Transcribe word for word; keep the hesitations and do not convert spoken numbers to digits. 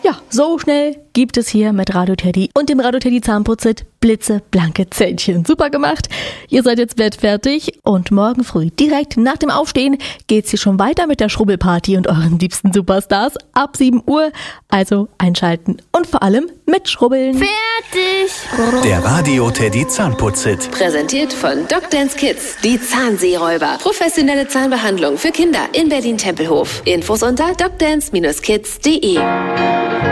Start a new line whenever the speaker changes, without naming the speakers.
Ja, so schnell gibt es hier mit Radio Teddy und dem Radio Teddy Zahnputzset blitzeblanke Zähnchen. Super gemacht. Ihr seid jetzt bettfertig und morgen früh, direkt nach dem Aufstehen, geht's hier schon weiter mit der Schrubbelparty und euren liebsten Superstars ab sieben Uhr. Also einschalten und vor allem mitschrubbeln.
Fertig!
Der Radio Teddy Zahnputzhit.
Präsentiert von Doc Dance Kids, die Zahnseeräuber. Professionelle Zahnbehandlung für Kinder in Berlin-Tempelhof. Infos unter docdance Bindestrich kids punkt de.